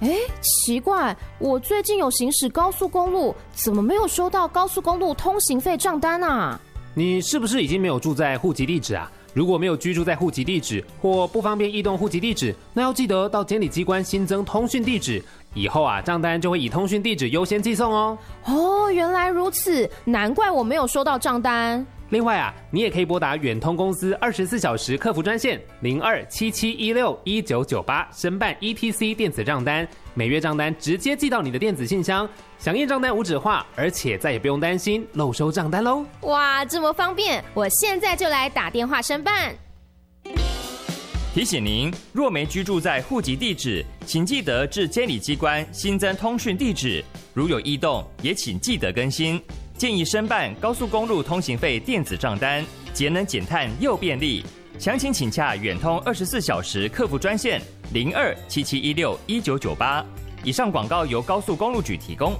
奇怪，我最近有行驶高速公路，怎么没有收到高速公路通行费账单啊？ 你是不是已经没有住在户籍地址啊？如果没有居住在户籍地址或不方便异动户籍地址，那要记得到监理机关新增通讯地址，以后账单就会以通讯地址优先寄送哦。 原来如此，难怪我没有收到账单。 另外你也可以拨打远通公司24小时客服专线0277161998申办 ETC 电子账单，每月账单直接寄到你的电子信箱，响应账单无纸化，而且再也不用担心漏收账单喽。 哇，这么方便，我现在就来打电话申办。 提醒您，若没居住在户籍地址，请记得至监理机关新增通讯地址，如有异动，也请记得更新。建议申办高速公路通行费电子账单，节能减碳又便利。详情请洽远通24小时客服专线0277161998。以上广告由高速公路局提供。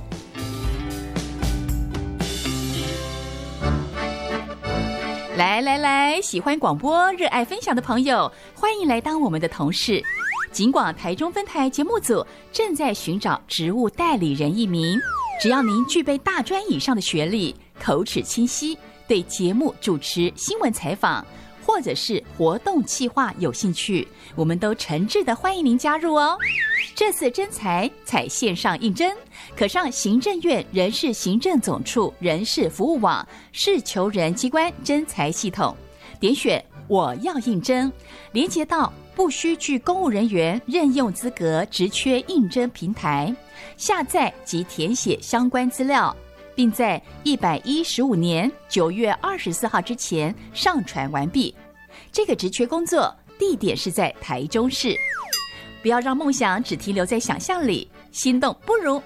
来，喜欢广播、热爱分享的朋友，欢迎来当我们的同事。警广台中分台节目组正在寻找职务代理人1名，只要您具备大专以上的学历，口齿清晰，对节目主持、新闻采访或者是活动企划有兴趣，我们都诚挚的欢迎您加入哦。这次征才采线上应征，可上行政院人事行政总处人事服务网事求人机关征才系统，点选我要应征，连接到不需具公务人员任用资格职缺应征平台，下载及填写相关资料，并在115年9月24号之前上传完毕。这个职缺工作地点是在台中市。不要让梦想只停留在想象里，心动不如